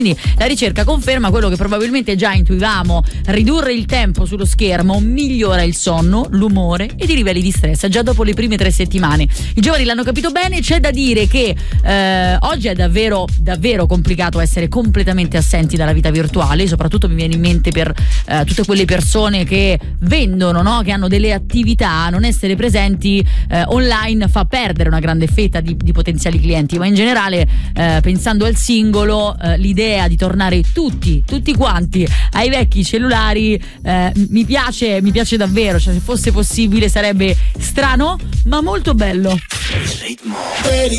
Quindi la ricerca conferma quello che probabilmente già intuivamo: ridurre il tempo sullo schermo migliora il sonno, l'umore ed i livelli di stress già dopo le prime 3 settimane. I giovani l'hanno capito bene. C'è da dire che oggi è davvero complicato essere completamente assenti dalla vita virtuale, soprattutto mi viene in mente per tutte quelle persone che vendono, no? Che hanno delle attività. Non essere presenti online fa perdere una grande fetta di potenziali clienti, ma in generale pensando al singolo, l'idea di tornare tutti quanti ai vecchi cellulari mi piace davvero. Cioè, se fosse possibile sarebbe strano ma molto bello.